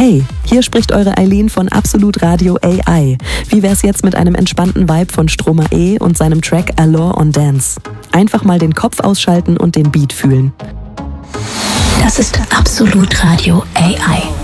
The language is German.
Hey, hier spricht eure Eileen von Absolut Radio AI. Wie wär's jetzt mit einem entspannten Vibe von Stromae und seinem Track Allure on Dance? Einfach mal den Kopf ausschalten und den Beat fühlen. Das ist Absolut Radio AI.